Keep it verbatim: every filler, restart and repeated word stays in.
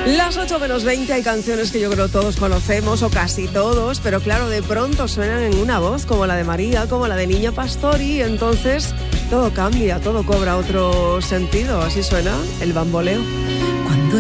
Las ocho menos veinte, hay canciones que yo creo todos conocemos, o casi todos, pero claro, de pronto suenan en una voz como la de María, como la de Niña Pastori, y entonces todo cambia, todo cobra otro sentido. Así suena el bamboleo. Cuando